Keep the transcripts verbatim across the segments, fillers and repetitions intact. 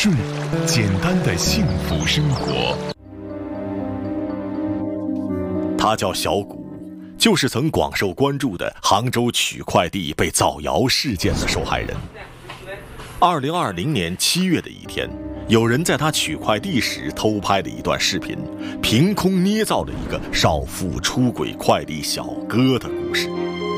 顺，简单的幸福生活。他叫小谷，就是曾广受关注的杭州取快递被造谣事件的受害人。二零二零年七月的一天，有人在他取快递时偷拍了一段视频，凭空捏造了一个少妇出轨快递小哥的故事。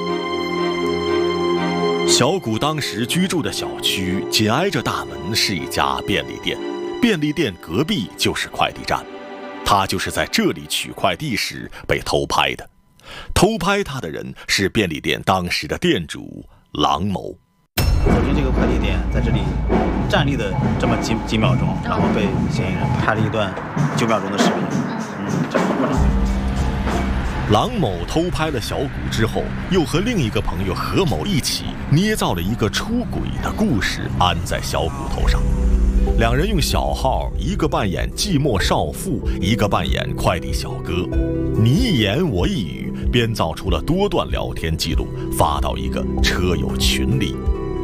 小谷当时居住的小区紧挨着大门是一家便利店，便利店隔壁就是快递站，他就是在这里取快递时被偷拍的。偷拍他的人是便利店当时的店主郎某。 走进这个快递店，在这里站立的这么几几秒钟，然后被嫌疑人拍了一段九秒钟的视频。嗯，这个过程。 郎某偷拍了小谷之后，又和另一个朋友何某一起捏造了一个出轨的故事，安在小谷头上。两人用小号，一个扮演寂寞少妇，一个扮演快递小哥，你一言我一语，编造出了多段聊天记录，发到一个车友群里。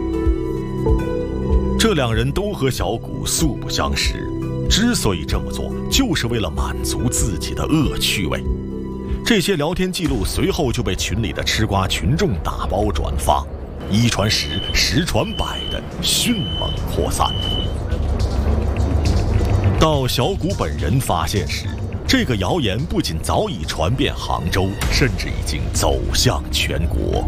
这两人都和小谷素不相识，之所以这么做，就是为了满足自己的恶趣味。这些聊天记录随后就被群里的吃瓜群众打包转发，一传十，十传百的迅猛扩散。到小谷本人发现时，这个谣言不仅早已传遍杭州，甚至已经走向全国。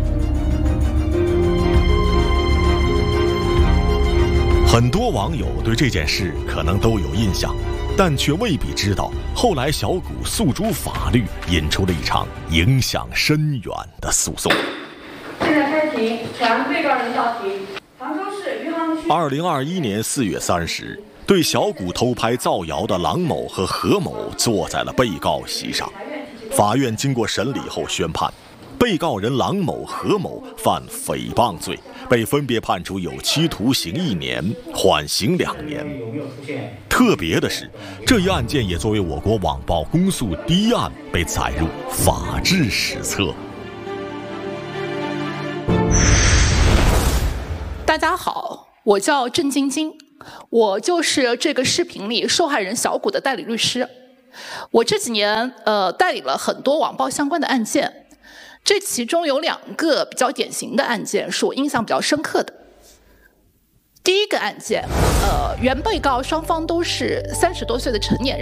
很多网友对这件事可能都有印象，但却未必知道，后来小谷诉诸法律，引出了一场影响深远的诉讼。 现在开庭，传被告人到庭。杭州市余杭区。 二零二一年四月三十日，对小谷偷拍造谣的郎某和何某坐在了被告席上。法院经过审理后宣判，被告人郎某、何某犯诽谤罪，被分别判处有期徒刑一年，缓刑两年。特别的是，这一案件也作为我国网暴公诉第一案被载入法制史册。 大家好，我叫郑晶晶，我就是这个视频里受害人小谷的代理律师。我这几年呃代理了很多网暴相关的案件，这其中有两个比较典型的案件是我印象比较深刻的。第一个案件，呃，原被告双方都是三十多岁的成年人。